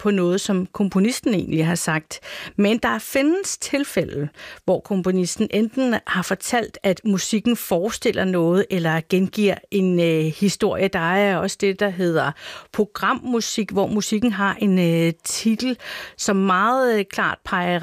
på noget, som komponisten egentlig har sagt. Men der findes tilfælde, hvor komponisten enten har fortalt, at musikken forestiller noget, eller gengiver en historie. Der er også det, der hedder programmusik, hvor musikken har en titel, som meget klart peger